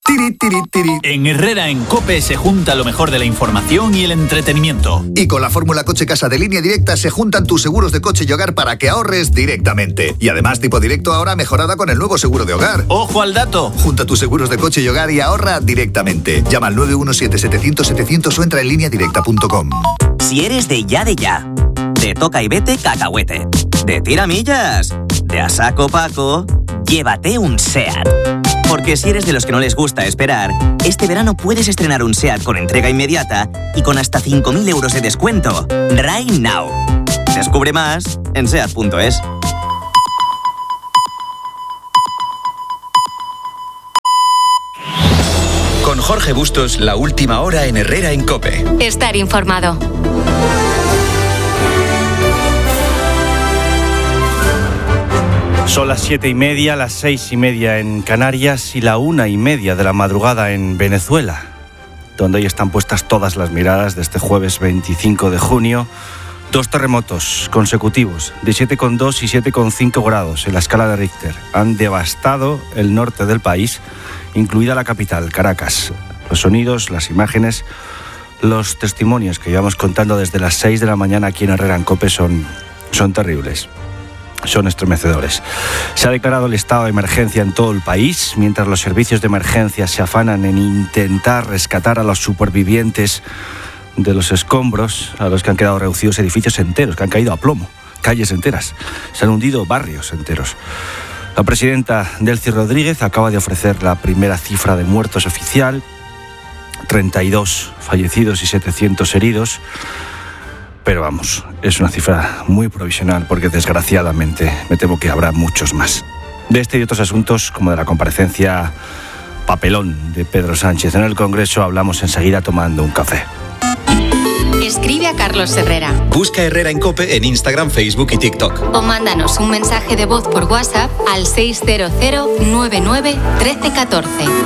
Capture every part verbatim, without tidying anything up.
Tiri, tiri, tiri. En Herrera en COPE se junta lo mejor de la información y el entretenimiento. Y con la fórmula Coche Casa de Línea Directa se juntan tus seguros de coche y hogar para que ahorres directamente. Y además Tipo Directo ahora mejorada con el nuevo seguro de hogar. ¡Ojo al dato! Junta tus seguros de coche y hogar y ahorra directamente. Llama al nueve uno siete, setecientos, setecientos o entra en línea directa punto com. Si eres de ya de ya, de toca y vete cacahuete, de tiramillas, de a saco Paco, llévate un SEAT. Porque si eres de los que no les gusta esperar, este verano puedes estrenar un SEAT con entrega inmediata y con hasta cinco mil euros de descuento. Right now. Descubre más en seat punto es. Con Jorge Bustos, la última hora en Herrera en COPE. Estar informado. Son las siete y media, las seis y media en Canarias y la una y media de la madrugada en Venezuela, donde hoy están puestas todas las miradas de este jueves veinticinco de junio. Dos terremotos consecutivos de siete coma dos y siete coma cinco grados en la escala de Richter han devastado el norte del país, incluida la capital, Caracas. Los sonidos, las imágenes, los testimonios que llevamos contando desde las seis de la mañana aquí en Herrera en COPE son, son terribles. Son estremecedores. Se ha declarado el estado de emergencia en todo el país, mientras los servicios de emergencia se afanan en intentar rescatar a los supervivientes de los escombros a los que han quedado reducidos edificios enteros, que han caído a plomo, calles enteras. Se han hundido barrios enteros. La presidenta Delcy Rodríguez acaba de ofrecer la primera cifra de muertos oficial, treinta y dos fallecidos y setecientos heridos. Pero vamos, es una cifra muy provisional porque desgraciadamente me temo que habrá muchos más. De este y otros asuntos, como de la comparecencia papelón de Pedro Sánchez en el Congreso, hablamos enseguida tomando un café. Escribe a Carlos Herrera. Busca Herrera en COPE en Instagram, Facebook y TikTok. O mándanos un mensaje de voz por WhatsApp al seis cero cero, nueve nueve, uno tres uno cuatro.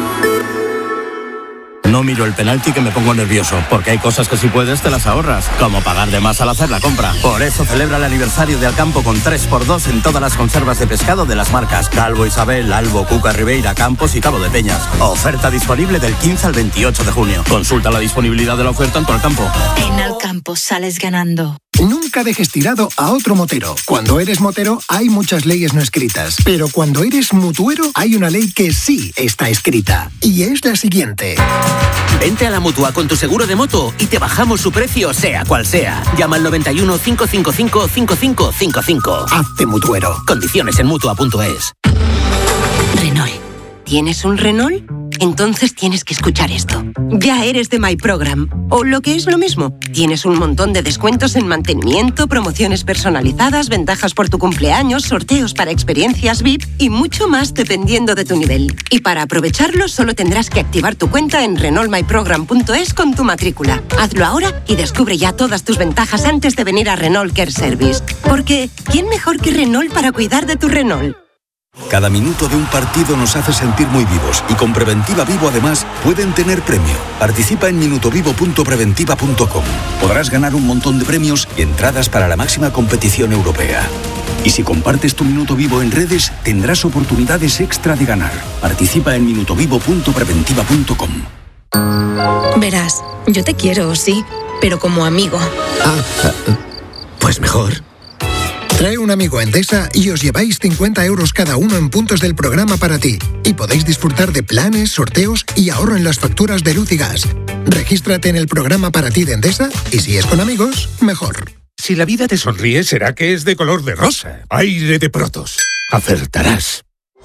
No miro el penalti que me pongo nervioso, porque hay cosas que si puedes te las ahorras, como pagar de más al hacer la compra. Por eso celebra el aniversario de Alcampo con tres por dos en todas las conservas de pescado de las marcas Calvo Isabel, Albo, Cuca Ribeira, Campos y Cabo de Peñas. Oferta disponible del quince al veintiocho de junio. Consulta la disponibilidad de la oferta en tu Alcampo. En Alcampo sales ganando. Nunca dejes tirado a otro motero. Cuando eres motero hay muchas leyes no escritas, pero cuando eres mutuero hay una ley que sí está escrita, y es la siguiente. Vente a la Mutua con tu seguro de moto y te bajamos su precio sea cual sea. Llama al noventa y uno, cinco cinco cinco, cinco cinco cinco cinco. Hazte mutuero. Condiciones en mutua punto es. Renault. ¿Tienes un Renault? Entonces tienes que escuchar esto. Ya eres de My Program. O lo que es lo mismo, tienes un montón de descuentos en mantenimiento, promociones personalizadas, ventajas por tu cumpleaños, sorteos para experiencias V I P y mucho más dependiendo de tu nivel. Y para aprovecharlo solo tendrás que activar tu cuenta en Renault My Program punto es con tu matrícula. Hazlo ahora y descubre ya todas tus ventajas antes de venir a Renault Care Service. Porque, ¿quién mejor que Renault para cuidar de tu Renault? Cada minuto de un partido nos hace sentir muy vivos y con Preventiva Vivo además pueden tener premio. Participa en minutovivo punto preventiva punto com. Podrás ganar un montón de premios y entradas para la máxima competición europea. Y si compartes tu minuto vivo en redes, tendrás oportunidades extra de ganar. Participa en minutovivo punto preventiva punto com. Verás, yo te quiero, sí, pero como amigo. Ah, pues mejor. Trae un amigo a Endesa y os lleváis cincuenta euros cada uno en puntos del programa para ti. Y podéis disfrutar de planes, sorteos y ahorro en las facturas de luz y gas. Regístrate en el programa para ti de Endesa y si es con amigos, mejor. Si la vida te sonríe, será que es de color de rosa. Aire de Protos. Acertarás.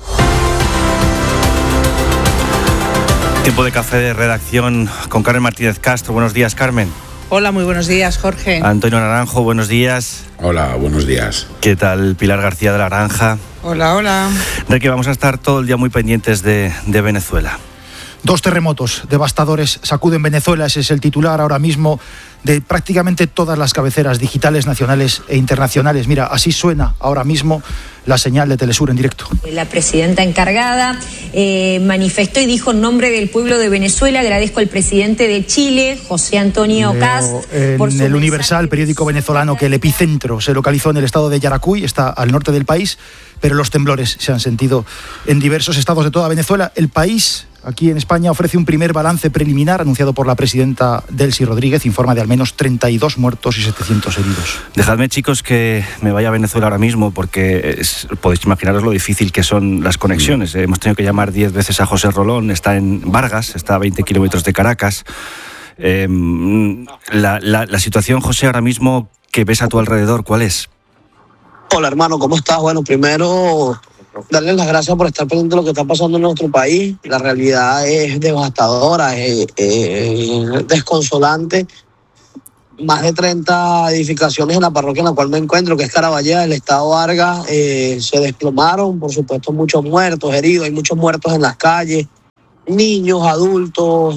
Tiempo de café de redacción con Carmen Martínez Castro. Buenos días, Carmen. Hola, muy buenos días, Jorge. Antonio Naranjo, buenos días. Hola, buenos días. ¿Qué tal, Pilar García de la Granja? Hola, hola. De que vamos a estar todo el día muy pendientes de, de Venezuela. Dos terremotos devastadores sacuden Venezuela, ese es el titular ahora mismo de prácticamente todas las cabeceras digitales nacionales e internacionales. Mira, así suena ahora mismo la señal de Telesur en directo. La presidenta encargada eh, manifestó y dijo en nombre del pueblo de Venezuela, agradezco al presidente de Chile, José Antonio Kast. En por su el Universal, periódico venezolano, que el epicentro se localizó en el estado de Yaracuy, está al norte del país, pero los temblores se han sentido en diversos estados de toda Venezuela. El país aquí en España ofrece un primer balance preliminar anunciado por la presidenta Delcy Rodríguez. Informa de al menos treinta y dos muertos y setecientos heridos. Dejadme, chicos, que me vaya a Venezuela ahora mismo, porque es, podéis imaginaros lo difícil que son las conexiones. Hemos tenido que llamar diez veces a José Rolón. Está en Vargas, está a veinte kilómetros de Caracas. Eh, la, la, la situación, José, ahora mismo que ves a tu alrededor, ¿cuál es? Hola, hermano, ¿cómo estás? Bueno, primero, darles las gracias por estar pendiente de lo que está pasando en nuestro país. La realidad es devastadora, es, es desconsolante. Más de treinta edificaciones en la parroquia en la cual me encuentro, que es Caraballeda, del estado Vargas, eh, se desplomaron. Por supuesto, muchos muertos, heridos, hay muchos muertos en las calles, niños, adultos.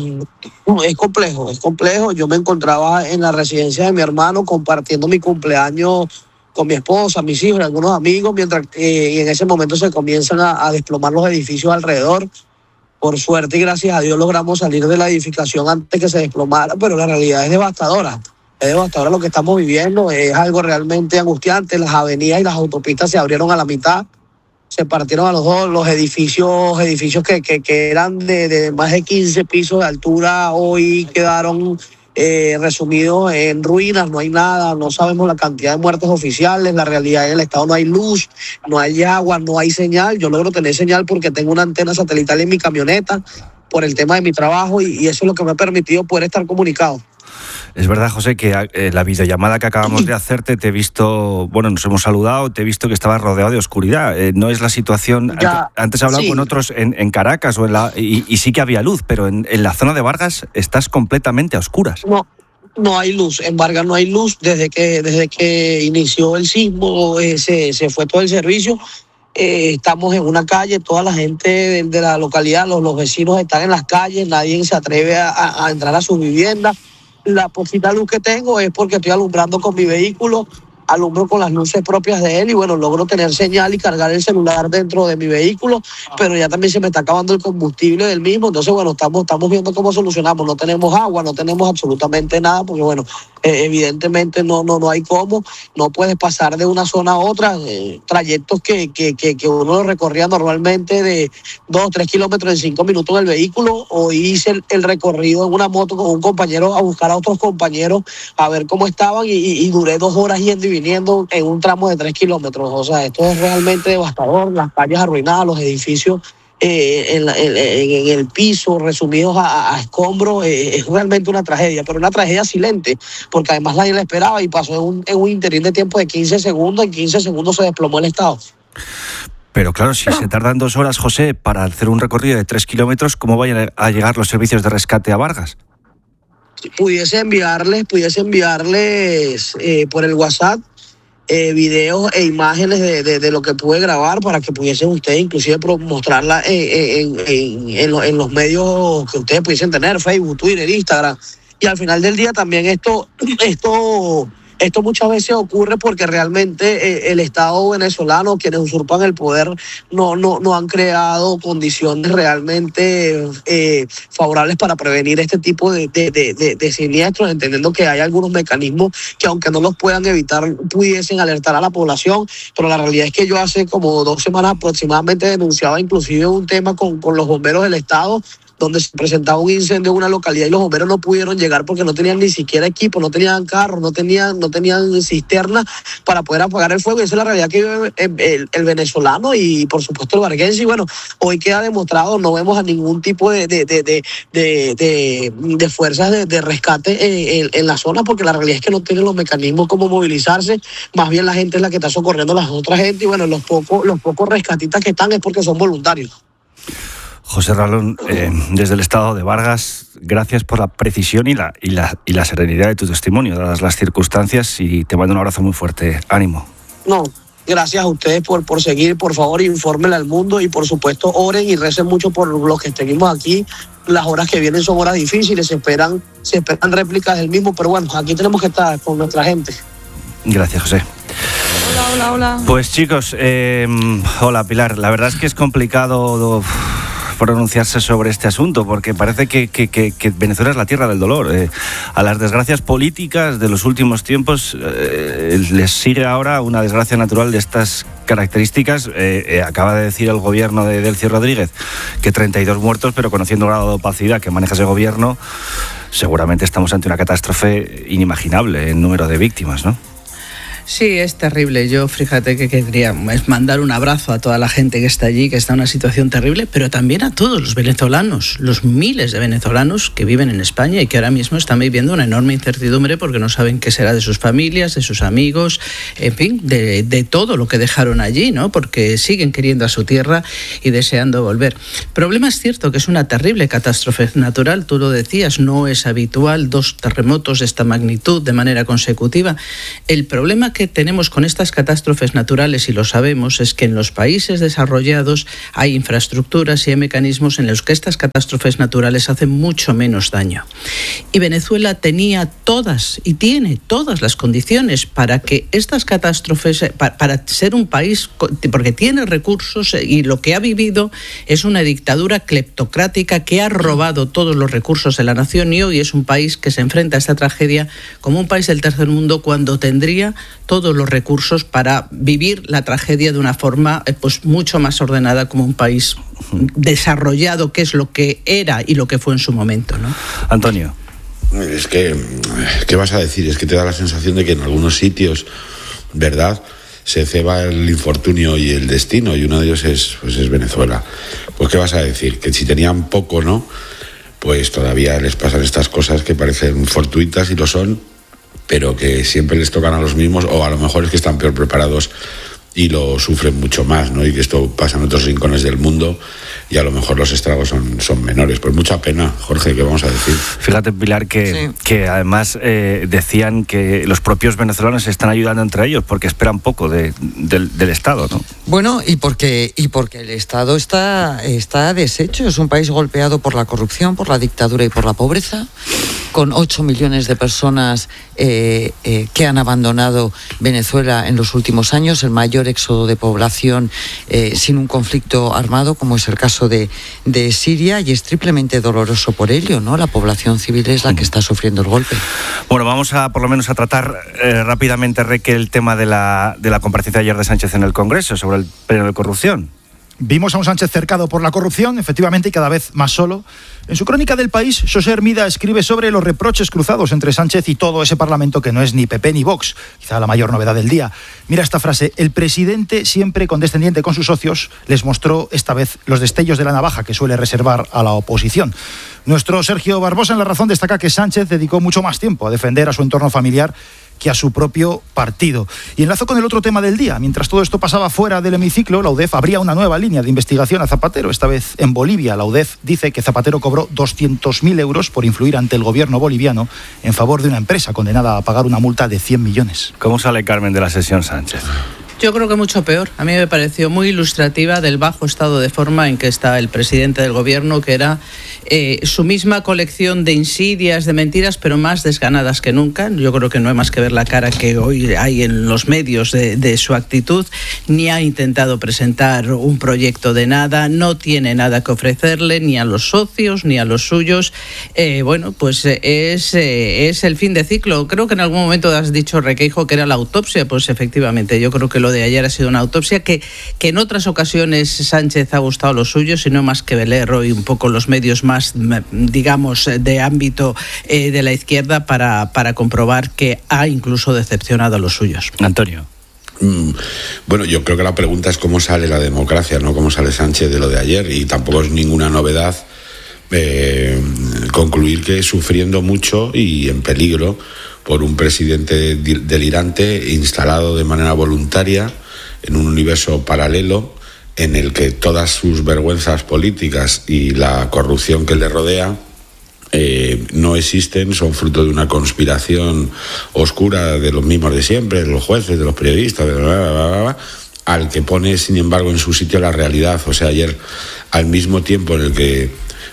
Es complejo, es complejo. Yo me encontraba en la residencia de mi hermano compartiendo mi cumpleaños con mi esposa, mis hijos y algunos amigos, mientras eh, y en ese momento se comienzan a, a desplomar los edificios alrededor. Por suerte y gracias a Dios logramos salir de la edificación antes que se desplomara, pero la realidad es devastadora. Es devastadora lo que estamos viviendo, es algo realmente angustiante. Las avenidas y las autopistas se abrieron a la mitad, se partieron a los dos, los edificios, edificios que, que, que eran de, de más de quince pisos de altura, hoy quedaron Eh, resumido en ruinas, no hay nada, no sabemos la cantidad de muertos oficiales. La realidad en el estado no hay luz, no hay agua, no hay señal. Yo logro tener señal porque tengo una antena satelital en mi camioneta por el tema de mi trabajo y, y eso es lo que me ha permitido poder estar comunicado. Es verdad, José, que eh, la videollamada que acabamos de hacerte, te he visto, bueno, nos hemos saludado, te he visto que estabas rodeado de oscuridad. Eh, no es la situación, ya, antes, antes he hablado sí. con otros en, en Caracas o en la, y, y sí que había luz, pero en, en la zona de Vargas estás completamente a oscuras. No, no hay luz, en Vargas no hay luz. Desde que, desde que inició el sismo eh, se, se fue todo el servicio. Eh, estamos en una calle, toda la gente de, de la localidad, los, los vecinos están en las calles, nadie se atreve a, a entrar a sus viviendas. La poquita luz que tengo es porque estoy alumbrando con mi vehículo, alumbro con las luces propias de él y bueno, logro tener señal y cargar el celular dentro de mi vehículo, pero ya también se me está acabando el combustible del mismo. Entonces bueno, estamos, estamos viendo cómo solucionamos. No tenemos agua, no tenemos absolutamente nada porque bueno, eh, evidentemente no, no, no hay cómo, no puedes pasar de una zona a otra, eh, trayectos que, que, que, que uno recorría normalmente de dos, tres kilómetros en cinco minutos en el vehículo. Hoy hice el, el recorrido en una moto con un compañero a buscar a otros compañeros a ver cómo estaban y, y, y duré dos horas yendo y viniendo en un tramo de tres kilómetros. O sea, esto es realmente devastador, las calles arruinadas, los edificios eh, en, la, en, en el piso, resumidos a, a escombros. Eh, es realmente una tragedia, pero una tragedia silente, porque además nadie la esperaba y pasó en un, en un interín de tiempo de quince segundos, en quince segundos se desplomó el estado. Pero claro, si se tardan dos horas, José, para hacer un recorrido de tres kilómetros, ¿cómo vayan a llegar los servicios de rescate a Vargas? Pudiese enviarles, pudiese enviarles eh, por el WhatsApp eh, videos e imágenes de, de, de lo que pude grabar para que pudiesen ustedes inclusive mostrarla en, en, en, en, lo, en los medios que ustedes pudiesen tener, Facebook, Twitter, Instagram. Y al final del día también esto, esto, esto muchas veces ocurre porque realmente eh, el Estado venezolano, quienes usurpan el poder, no, no, no han creado condiciones realmente eh, favorables para prevenir este tipo de, de, de, de, de siniestros, entendiendo que hay algunos mecanismos que aunque no los puedan evitar, pudiesen alertar a la población. Pero la realidad es que yo hace como dos semanas aproximadamente denunciaba inclusive un tema con, con los bomberos del Estado, donde se presentaba un incendio en una localidad y los bomberos no pudieron llegar porque no tenían ni siquiera equipo, no tenían carros, no tenían, no tenían cisternas para poder apagar el fuego. Y esa es la realidad que vive el, el, el venezolano y por supuesto el varguense. Y bueno, hoy queda demostrado, no vemos a ningún tipo de, de, de, de, de, de, de fuerzas de, de rescate en, en, en la zona, porque la realidad es que no tienen los mecanismos como movilizarse. Más bien la gente es la que está socorriendo a las otras gente y bueno, los pocos, los pocos rescatistas que están es porque son voluntarios. José Rolón, eh, desde el estado de Vargas, gracias por la precisión y la, y, la, y la serenidad de tu testimonio, dadas las circunstancias, y te mando un abrazo muy fuerte. Ánimo. No, gracias a ustedes por, por seguir. Por favor, infórmenle al mundo y por supuesto oren y recen mucho por los que seguimos aquí. Las horas que vienen son horas difíciles, se esperan, se esperan réplicas del mismo, pero bueno, aquí tenemos que estar con nuestra gente. Gracias, José. Hola, hola, hola. Pues chicos, eh, hola Pilar, la verdad es que es complicado pronunciarse sobre este asunto, porque parece que, que, que, que Venezuela es la tierra del dolor. Eh, a las desgracias políticas de los últimos tiempos eh, les sigue ahora una desgracia natural de estas características. Eh, eh, acaba de decir el gobierno de Delcy Rodríguez que treinta y dos muertos, pero conociendo el grado de opacidad que maneja ese gobierno, seguramente estamos ante una catástrofe inimaginable en número de víctimas, ¿no? Sí, es terrible. Yo, fíjate que querría es mandar un abrazo a toda la gente que está allí, que está en una situación terrible, pero también a todos los venezolanos, los miles de venezolanos que viven en España y que ahora mismo están viviendo una enorme incertidumbre porque no saben qué será de sus familias, de sus amigos, en fin, de, de todo lo que dejaron allí, ¿no? Porque siguen queriendo a su tierra y deseando volver. El problema es cierto que es una terrible catástrofe natural, tú lo decías, no es habitual dos terremotos de esta magnitud de manera consecutiva. El problema que tenemos con estas catástrofes naturales, y lo sabemos, es que en los países desarrollados hay infraestructuras y hay mecanismos en los que estas catástrofes naturales hacen mucho menos daño. Y Venezuela tenía todas y tiene todas las condiciones para que estas catástrofes, para, para ser un país, porque tiene recursos y lo que ha vivido es una dictadura cleptocrática que ha robado todos los recursos de la nación, y hoy es un país que se enfrenta a esta tragedia como un país del tercer mundo cuando tendría todos los recursos para vivir la tragedia de una forma pues mucho más ordenada como un país desarrollado, que es lo que era y lo que fue en su momento, ¿no? Antonio. Es que, ¿qué vas a decir? Es que te da la sensación de que en algunos sitios, ¿verdad?, se ceba el infortunio y el destino, y uno de ellos es, pues es Venezuela. Pues ¿qué vas a decir? Que si tenían poco, ¿no?, pues todavía les pasan estas cosas que parecen fortuitas, y lo son, pero que siempre les tocan a los mismos, o a lo mejor es que están peor preparados y lo sufren mucho más, ¿no? Y que esto pasa en otros rincones del mundo y a lo mejor los estragos son, son menores. Pues mucha pena, Jorge, ¿qué vamos a decir? Fíjate, Pilar, que, sí. que además eh, decían que los propios venezolanos se están ayudando entre ellos porque esperan poco de, de, del Estado, ¿no? Bueno, y porque, y porque el Estado está, está deshecho. Es un país golpeado por la corrupción, por la dictadura y por la pobreza, con ocho millones de personas eh, eh, que han abandonado Venezuela en los últimos años, el mayor éxodo de población eh, sin un conflicto armado, como es el caso de, de Siria, y es triplemente doloroso por ello, ¿no? La población civil es la que está sufriendo el golpe. Bueno, vamos a por lo menos a tratar eh, rápidamente, Reque, el tema de la, de la comparecencia ayer de Sánchez en el Congreso sobre el pleno de corrupción. Vimos a un Sánchez cercado por la corrupción, efectivamente, y cada vez más solo. En su crónica del País, José Hermida escribe sobre los reproches cruzados entre Sánchez y todo ese Parlamento que no es ni P P ni Vox, quizá la mayor novedad del día. Mira esta frase: el presidente, siempre condescendiente con sus socios, les mostró esta vez los destellos de la navaja que suele reservar a la oposición. Nuestro Sergio Barbosa en La Razón destaca que Sánchez dedicó mucho más tiempo a defender a su entorno familiar que a su propio partido. Y enlazo con el otro tema del día. Mientras todo esto pasaba fuera del hemiciclo, la U D E F abría una nueva línea de investigación a Zapatero, esta vez en Bolivia. La U D E F dice que Zapatero cobró doscientos mil euros por influir ante el gobierno boliviano en favor de una empresa condenada a pagar una multa de cien millones. ¿Cómo sale Carmen de la sesión Sánchez? Yo creo que mucho peor. A mí me pareció muy ilustrativa del bajo estado de forma en que está el presidente del gobierno, que era eh, su misma colección de insidias, de mentiras, pero más desganadas que nunca. Yo creo que no hay más que ver la cara que hoy hay en los medios de, de su actitud. Ni ha intentado presentar un proyecto de nada, no tiene nada que ofrecerle ni a los socios ni a los suyos. Eh, bueno, pues es, eh, es el fin de ciclo. Creo que en algún momento has dicho, Requeijo, que era la autopsia. Pues efectivamente, yo creo que lo de ayer ha sido una autopsia que, que en otras ocasiones Sánchez ha gustado a los suyos, y no más que leer hoy un poco los medios más, digamos, de ámbito eh, de la izquierda para, para comprobar que ha incluso decepcionado a los suyos. Antonio. Mm, bueno, yo creo que la pregunta es cómo sale la democracia, no cómo sale Sánchez de lo de ayer, y tampoco es ninguna novedad eh, concluir que sufriendo mucho y en peligro por un presidente delirante instalado de manera voluntaria en un universo paralelo en el que todas sus vergüenzas políticas y la corrupción que le rodea eh, no existen, son fruto de una conspiración oscura de los mismos de siempre, de los jueces, de los periodistas, de bla, bla, bla, bla, al que pone, sin embargo, en su sitio la realidad. O sea, ayer, al mismo tiempo en el que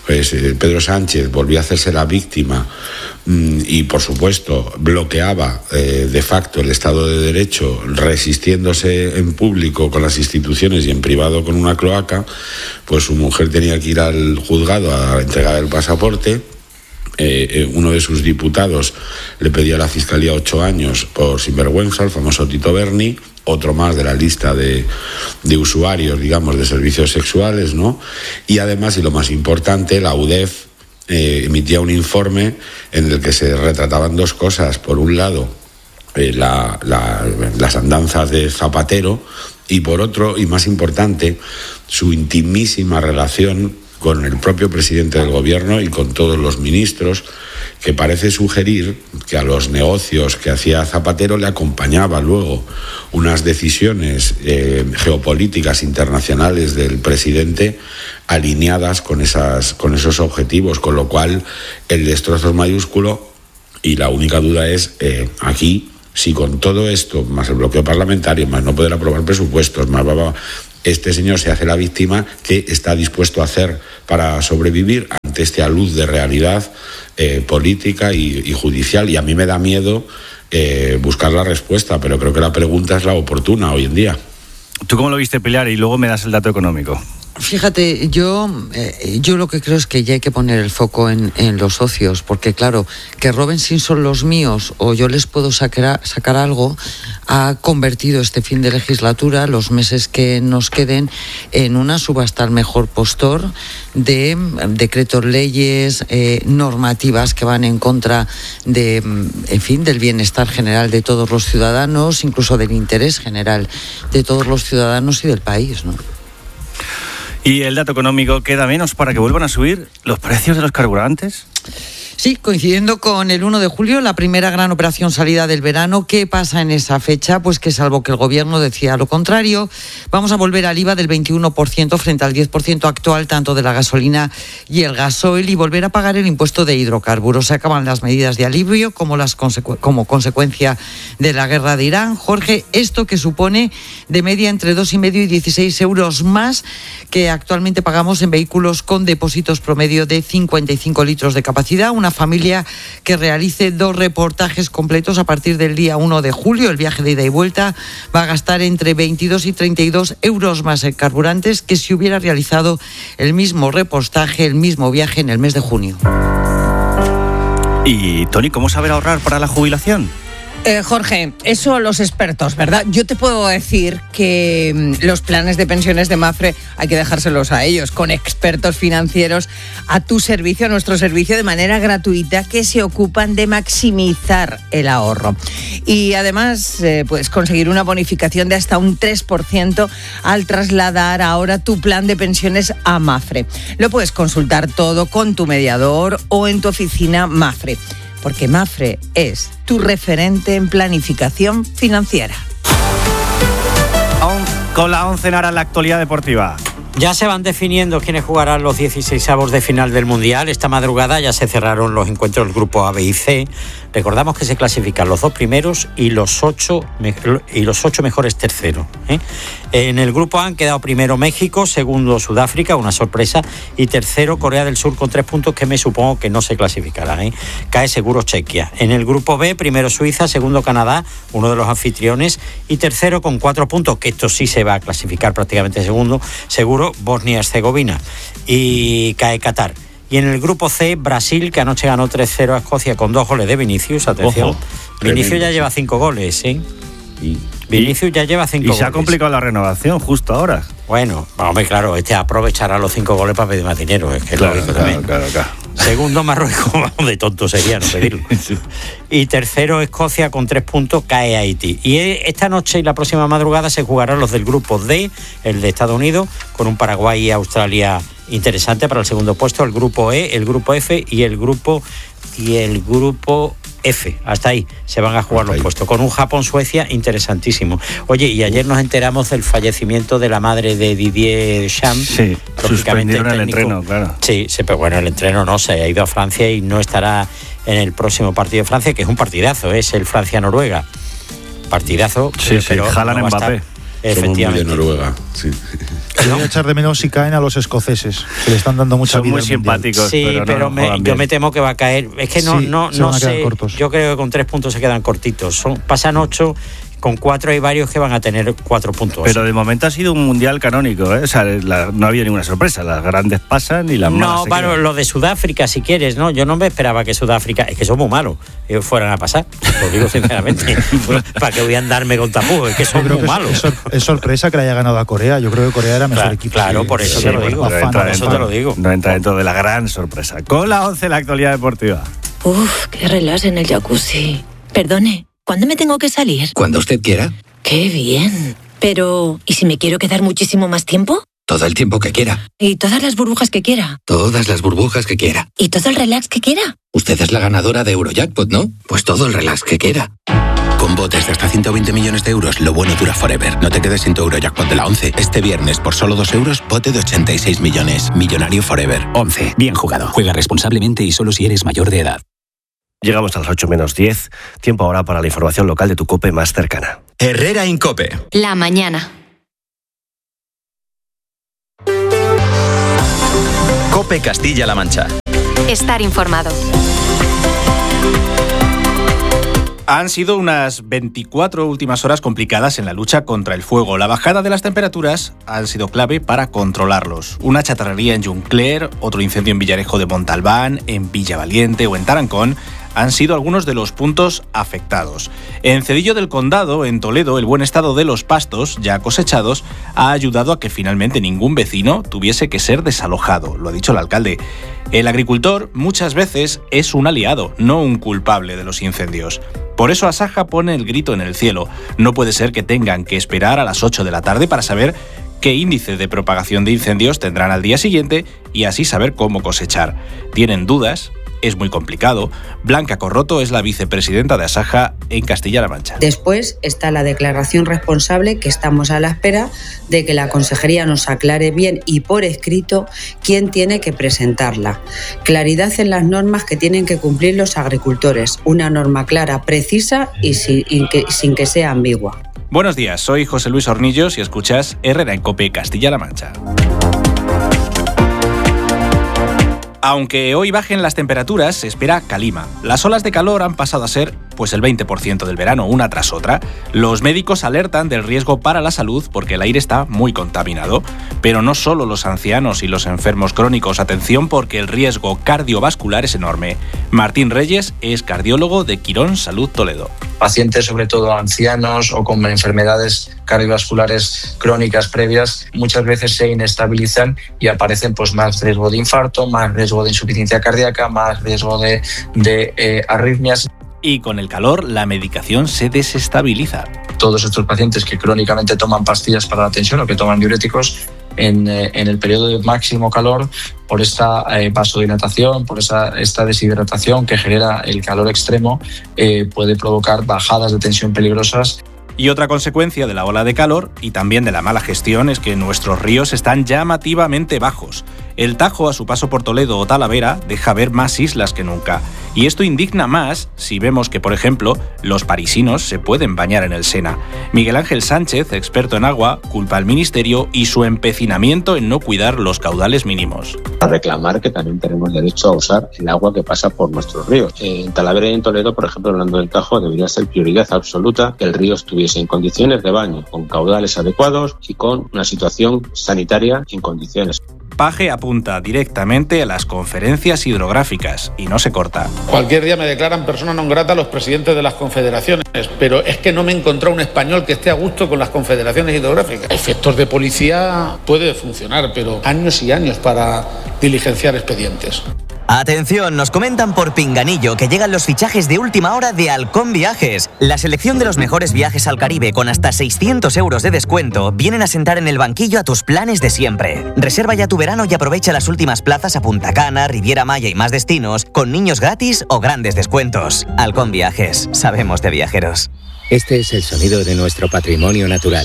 pues eh, Pedro Sánchez volvió a hacerse la víctima mmm, y, por supuesto, bloqueaba eh, de facto el Estado de Derecho, resistiéndose en público con las instituciones y en privado con una cloaca, pues su mujer tenía que ir al juzgado a entregar el pasaporte. Eh, eh, uno de sus diputados le pedía a la Fiscalía ocho años por sinvergüenza, el famoso Tito Berni, otro más de la lista de, de usuarios, digamos, de servicios sexuales, ¿no? Y además, y lo más importante, la U D E F eh, emitía un informe en el que se retrataban dos cosas. Por un lado, eh, la, la, las andanzas de Zapatero, y por otro, y más importante, su intimísima relación con el propio presidente del gobierno y con todos los ministros, que parece sugerir que a los negocios que hacía Zapatero le acompañaba luego unas decisiones eh, geopolíticas internacionales del presidente alineadas con, esas, con esos objetivos, con lo cual el destrozo es mayúsculo y la única duda es eh, aquí, si con todo esto, más el bloqueo parlamentario, más no poder aprobar presupuestos, más va, va, este señor se hace la víctima, ¿qué está dispuesto a hacer para sobrevivir ante esta luz de realidad eh, política y, y judicial? Y a mí me da miedo eh, buscar la respuesta, pero creo que la pregunta es la oportuna hoy en día. ¿Tú cómo lo viste, Pilar? Y luego me das el dato económico. Fíjate, yo, eh, yo lo que creo es que ya hay que poner el foco en, en los socios, porque claro, que roben si son los míos o yo les puedo sacar, sacar algo, ha convertido este fin de legislatura, los meses que nos queden, en una subasta al mejor postor de decretos, leyes, eh, normativas que van en contra de, en fin, del bienestar general de todos los ciudadanos, incluso del interés general de todos los ciudadanos y del país, ¿no? ¿Y el dato económico queda menos para que vuelvan a subir los precios de los carburantes? Sí, coincidiendo con el uno de julio, la primera gran operación salida del verano. ¿Qué pasa en esa fecha? Pues que salvo que el gobierno decía lo contrario, vamos a volver al I V A del veintiuno por ciento frente al diez por ciento actual, tanto de la gasolina y el gasoil, y volver a pagar el impuesto de hidrocarburos. Se acaban las medidas de alivio como, las consecu- como consecuencia de la guerra de Irán. Jorge, esto que supone de media entre dos y medio y dieciséis euros más que actualmente pagamos en vehículos con depósitos promedio de cincuenta y cinco litros de capacidad. Una familia que realice dos reportajes completos a partir del día uno de julio, el viaje de ida y vuelta, va a gastar entre veintidós y treinta y dos euros más en carburantes que si hubiera realizado el mismo reportaje, el mismo viaje en el mes de junio. Y, Tony, ¿cómo saber ahorrar para la jubilación? Eh, Jorge, eso los expertos, ¿verdad? Yo te puedo decir que mmm, los planes de pensiones de Mapfre hay que dejárselos a ellos, con expertos financieros a tu servicio, a nuestro servicio, de manera gratuita, que se ocupan de maximizar el ahorro. Y además eh, puedes conseguir una bonificación de hasta un tres por ciento al trasladar ahora tu plan de pensiones a Mapfre. Lo puedes consultar todo con tu mediador o en tu oficina Mapfre, porque Mapfre es tu referente en planificación financiera. Con la once en Ara, la actualidad deportiva. Ya se van definiendo quiénes jugarán los dieciseisavos de final del Mundial. Esta madrugada ya se cerraron los encuentros del grupo A, B y C. Recordamos que se clasifican los dos primeros y los ocho, y los ocho mejores terceros, ¿eh? En el grupo A han quedado primero México, segundo Sudáfrica, una sorpresa, y tercero Corea del Sur con tres puntos, que me supongo que no se clasificará, ¿eh? Cae seguro Chequia. En el grupo B, primero Suiza, segundo Canadá, uno de los anfitriones, y tercero con cuatro puntos, que esto sí se va a clasificar prácticamente segundo, seguro Bosnia-Herzegovina, y cae Qatar. Y en el grupo C, Brasil, que anoche ganó tres cero a Escocia con dos goles de Vinicius. Atención, Ojo, Vinicius tremendo, ya lleva cinco goles, ¿eh? Y, Vinicius ya lleva cinco y goles. Y se ha complicado la renovación justo ahora. Bueno, hombre, claro, este aprovechará los cinco goles para pedir más dinero, es que claro, es lógico claro, también. Claro, claro. Segundo Marruecos, vamos, de tonto sería no pedirlo. Sí. Y tercero Escocia con tres puntos, cae Haití. Y esta noche y la próxima madrugada se jugarán los del grupo D, el de Estados Unidos, con un Paraguay y Australia interesante para el segundo puesto, el grupo E, el grupo F y el grupo y el grupo F. Hasta ahí se van a jugar los puestos, con un Japón-Suecia interesantísimo. Oye, y ayer nos enteramos del fallecimiento de la madre de Didier Deschamps. Sí, suspendieron el, el entreno, claro. Sí, sí, pero bueno, el entreno no, se ha ido a Francia y no estará en el próximo partido de Francia, que es un partidazo, es el Francia-Noruega. Partidazo. Sí, sí, pero Haaland no Mbappé. Efectivamente. Somos muy de Noruega, sí. ¿no? Voy a echar de menos si caen a los escoceses, que le están dando mucha Son vida. muy simpáticos. Sí, pero, pero no me, yo me temo que va a caer. Es que no, Sí, no, se no van a quedar sé. cortos. Yo creo que con tres puntos se quedan cortitos. Son, pasan ocho. Con cuatro hay varios que van a tener cuatro puntos. Pero de momento ha sido un mundial canónico, ¿eh? O sea, la, no ha habido ninguna sorpresa. Las grandes pasan y las malas No, se bueno, quedan. lo de Sudáfrica, si quieres, ¿no? Yo no me esperaba que Sudáfrica, es que son muy malos, eh, fueran a pasar. Lo digo sinceramente. ¿Para qué voy a andarme con tapujos? Es que son muy Es, malos. es sor- es sorpresa que le haya ganado a Corea. Yo creo que Corea era mejor Claro, equipo. claro, por eso te lo digo. No entra, Por eso dentro, te lo digo. no entra dentro de la gran sorpresa. Con la once, la actualidad deportiva. Uf, qué relax en el jacuzzi. Perdone, ¿cuándo me tengo que salir? Cuando usted quiera, Qué bien. Pero, ¿y si me quiero quedar muchísimo más tiempo? todo el tiempo que quiera, ¿Y todas las burbujas que quiera? todas las burbujas que quiera. ¿Y todo el relax que quiera? Usted es la ganadora de Eurojackpot, ¿no? Pues todo el relax que quiera. Con botes de hasta ciento veinte millones de euros, lo bueno dura forever. No te quedes sin tu Eurojackpot de la once. Este viernes, por solo dos euros, bote de ochenta y seis millones. Millonario forever. once. Bien jugado. Juega responsablemente y solo si eres mayor de edad. Llegamos a las ocho menos diez. Tiempo ahora para la información local de tu COPE más cercana. Herrera Incope. La mañana. Cope Castilla-La Mancha. Estar informado. Han sido unas veinticuatro últimas horas complicadas en la lucha contra el fuego. La bajada de las temperaturas han sido clave para controlarlos. Una chatarrería en Juncler, otro incendio en Villarejo de Montalbán, en Villavaliente o en Tarancón han sido algunos de los puntos afectados. En Cedillo del Condado, en Toledo, el buen estado de los pastos ya cosechados ha ayudado a que finalmente ningún vecino tuviese que ser desalojado, lo ha dicho el alcalde. El agricultor muchas veces es un aliado, no un culpable de los incendios. Por eso Asaja pone el grito en el cielo. No puede ser que tengan que esperar a las ocho de la tarde para saber qué índice de propagación de incendios tendrán al día siguiente y así saber cómo cosechar. ¿Tienen dudas? Es muy complicado. Blanca Corroto es la vicepresidenta de Asaja en Castilla-La Mancha. Después está la declaración responsable, que estamos a la espera de que la Consejería nos aclare bien y por escrito quién tiene que presentarla. Claridad en las normas que tienen que cumplir los agricultores. Una norma clara, precisa y sin, y que, sin que sea ambigua. Buenos días, soy José Luis Hornillos y escuchas Herrera en Cope Castilla-La Mancha. Aunque hoy bajen las temperaturas, se espera calima. Las olas de calor han pasado a ser pues el veinte por ciento del verano, una tras otra. Los médicos alertan del riesgo para la salud porque el aire está muy contaminado. Pero no solo los ancianos y los enfermos crónicos, atención porque el riesgo cardiovascular es enorme. Martín Reyes es cardiólogo de Quirón Salud Toledo. Pacientes, sobre todo ancianos o con enfermedades cardiovasculares crónicas previas, muchas veces se inestabilizan y aparecen pues más riesgo de infarto, más riesgo de insuficiencia cardíaca, más riesgo de, de eh, arritmias. Y con el calor, la medicación se desestabiliza. Todos estos pacientes que crónicamente toman pastillas para la tensión o que toman diuréticos, en, eh, en el periodo de máximo calor, por esta eh, vasodilatación, por esa, esta deshidratación que genera el calor extremo, eh, puede provocar bajadas de tensión peligrosas. Y otra consecuencia de la ola de calor y también de la mala gestión es que nuestros ríos están llamativamente bajos. El Tajo, a su paso por Toledo o Talavera, deja ver más islas que nunca. Y esto indigna más si vemos que, por ejemplo, los parisinos se pueden bañar en el Sena. Miguel Ángel Sánchez, experto en agua, culpa al Ministerio y su empecinamiento en no cuidar los caudales mínimos. A reclamar que también tenemos derecho a usar el agua que pasa por nuestros ríos. En Talavera y en Toledo, por ejemplo, hablando del Tajo, debería ser prioridad absoluta que el río estuviese en condiciones de baño, con caudales adecuados y con una situación sanitaria en condiciones. Paje apunta directamente a las conferencias hidrográficas y no se corta. Cualquier día me declaran persona non grata los presidentes de las confederaciones, pero es que no me he encontrado un español que esté a gusto con las confederaciones hidrográficas. Efectos de policía puede funcionar, pero años y años para diligenciar expedientes. Atención, nos comentan por Pinganillo que llegan los fichajes de última hora de Halcón Viajes. La selección de los mejores viajes al Caribe con hasta seiscientos euros de descuento vienen a sentar en el banquillo a tus planes de siempre. Reserva ya tu verano y aprovecha las últimas plazas a Punta Cana, Riviera Maya y más destinos con niños gratis o grandes descuentos. Halcón Viajes, sabemos de viajeros. Este es el sonido de nuestro patrimonio natural.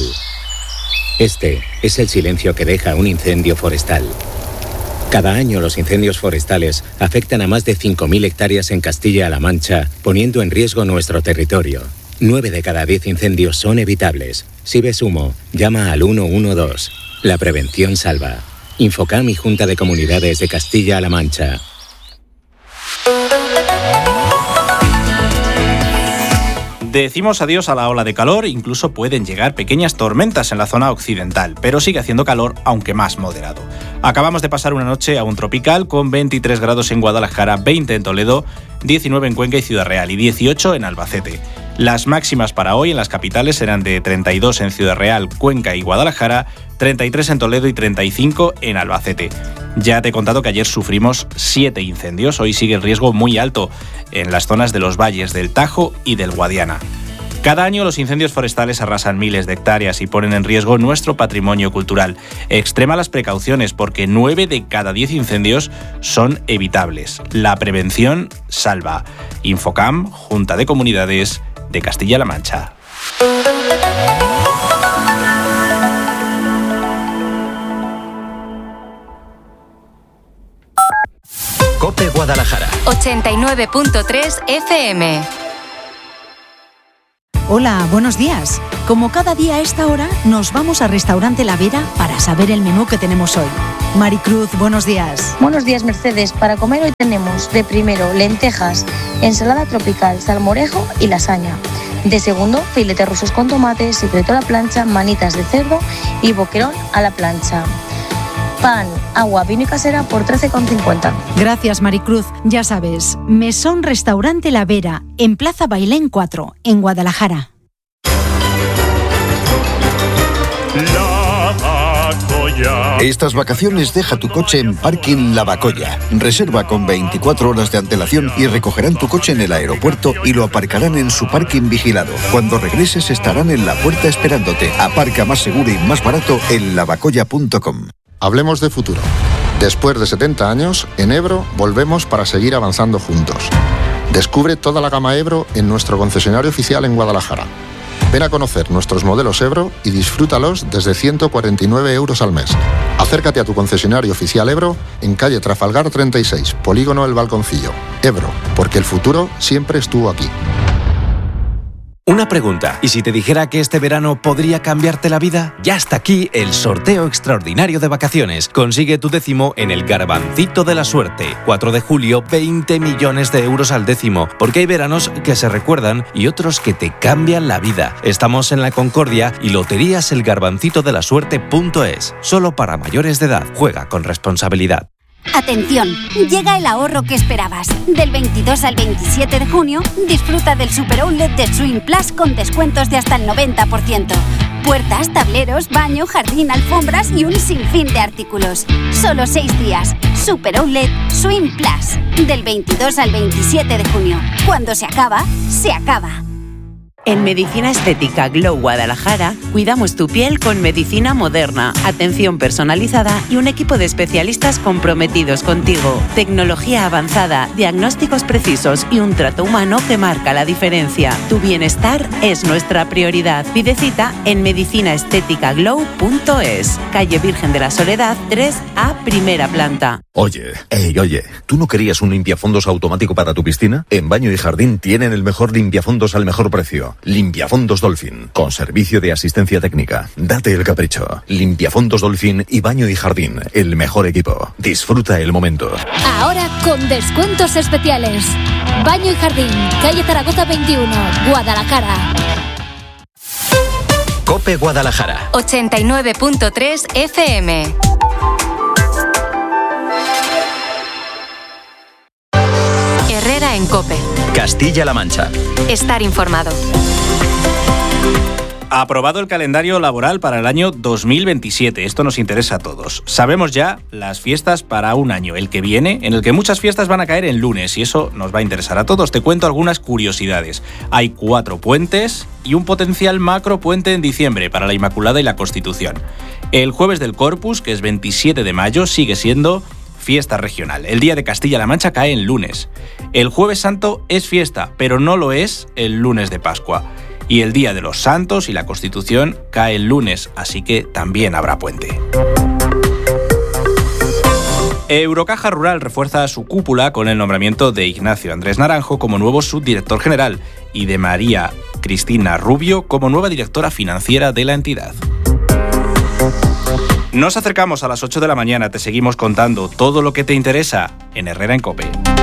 Este es el silencio que deja un incendio forestal. Cada año los incendios forestales afectan a más de cinco mil hectáreas en Castilla-La Mancha, poniendo en riesgo nuestro territorio. Nueve de cada diez incendios son evitables. Si ves humo, llama al uno uno dos. La prevención salva. Infocam y Junta de Comunidades de Castilla-La Mancha. Decimos adiós a la ola de calor, incluso pueden llegar pequeñas tormentas en la zona occidental, pero sigue haciendo calor, aunque más moderado. Acabamos de pasar una noche a un tropical con veintitrés grados en Guadalajara, veinte en Toledo, diecinueve en Cuenca y Ciudad Real y dieciocho en Albacete. Las máximas para hoy en las capitales serán de treinta y dos en Ciudad Real, Cuenca y Guadalajara, treinta y tres en Toledo y treinta y cinco en Albacete. Ya te he contado que ayer sufrimos siete incendios, hoy sigue el riesgo muy alto en las zonas de los valles del Tajo y del Guadiana. Cada año los incendios forestales arrasan miles de hectáreas y ponen en riesgo nuestro patrimonio cultural. Extrema las precauciones porque nueve de cada diez incendios son evitables. La prevención salva. Infocam, Junta de Comunidades de Castilla-La Mancha. COPE Guadalajara. ochenta y nueve punto tres F M. Hola, buenos días. Como cada día a esta hora, nos vamos a Restaurante La Vera para saber el menú que tenemos hoy. Maricruz, buenos días. Buenos días, Mercedes. Para comer hoy tenemos de primero lentejas, ensalada tropical, salmorejo y lasaña. De segundo, filetes rusos con tomate, secreto a la plancha, manitas de cerdo y boquerón a la plancha. Pan, agua, vino y casera por trece con cincuenta. Gracias, Maricruz. Ya sabes, Mesón Restaurante La Vera, en Plaza Bailén cuatro, en Guadalajara. Estas vacaciones deja tu coche en Parking La Bacoya. Reserva con veinticuatro horas de antelación y recogerán tu coche en el aeropuerto y lo aparcarán en su parking vigilado. Cuando regreses estarán en la puerta esperándote. Aparca más seguro y más barato en lavacoya punto com. Hablemos de futuro. Después de setenta años, en Ebro volvemos para seguir avanzando juntos. Descubre toda la gama Ebro en nuestro concesionario oficial en Guadalajara. Ven a conocer nuestros modelos Ebro y disfrútalos desde ciento cuarenta y nueve euros al mes. Acércate a tu concesionario oficial Ebro en calle Trafalgar treinta y seis, Polígono El Balconcillo. Ebro, porque el futuro siempre estuvo aquí. Una pregunta, ¿y si te dijera que este verano podría cambiarte la vida? Ya está aquí el sorteo extraordinario de vacaciones. Consigue tu décimo en el Garbancito de la Suerte. cuatro de julio, veinte millones de euros al décimo. Porque hay veranos que se recuerdan y otros que te cambian la vida. Estamos en La Concordia y loterías el garbancito de la suerte punto es. Solo para mayores de edad. Juega con responsabilidad. Atención, llega el ahorro que esperabas. Del veintidós al veintisiete de junio, disfruta del Super Outlet de Swing Plus con descuentos de hasta el noventa por ciento. Puertas, tableros, baño, jardín, alfombras y un sinfín de artículos. Solo seis días. Super Outlet Swing Plus. Del veintidós al veintisiete de junio. Cuando se acaba, se acaba. En Medicina Estética Glow Guadalajara, cuidamos tu piel con medicina moderna, atención personalizada y un equipo de especialistas comprometidos contigo. Tecnología avanzada, diagnósticos precisos y un trato humano que marca la diferencia. Tu bienestar es nuestra prioridad. Pide cita en medicina estética glow punto es, calle Virgen de la Soledad tres A, primera planta. Oye, ey, oye, ¿tú no querías un limpiafondos automático para tu piscina? En Baño y Jardín tienen el mejor limpiafondos al mejor precio. Limpiafondos Dolphin, con servicio de asistencia técnica. Date el capricho. Limpiafondos Dolphin y Baño y Jardín, el mejor equipo. Disfruta el momento. Ahora con descuentos especiales. Baño y Jardín, calle Zaragoza veintiuno, Guadalajara. COPE Guadalajara. ochenta y nueve punto tres F M. Herrera en COPE. Castilla-La Mancha. Estar informado. Aprobado el calendario laboral para el año dos mil veintisiete. Esto nos interesa a todos. Sabemos ya las fiestas para un año, el que viene, en el que muchas fiestas van a caer en lunes y eso nos va a interesar a todos. Te cuento algunas curiosidades. Hay cuatro puentes y un potencial macro puente en diciembre para la Inmaculada y la Constitución. El jueves del Corpus, que es veintisiete de mayo, sigue siendo fiesta regional. El día de Castilla-La Mancha cae en lunes. El Jueves Santo es fiesta, pero no lo es el lunes de Pascua. Y el Día de los Santos y la Constitución cae el lunes, así que también habrá puente. Eurocaja Rural refuerza su cúpula con el nombramiento de Ignacio Andrés Naranjo como nuevo subdirector general y de María Cristina Rubio como nueva directora financiera de la entidad. Nos acercamos a las ocho de la mañana, te seguimos contando todo lo que te interesa en Herrera en COPE.